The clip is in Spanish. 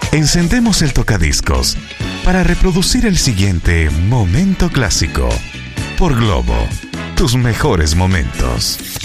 Encendemos el tocadiscos para reproducir el siguiente momento clásico. Por Globo, tus mejores momentos.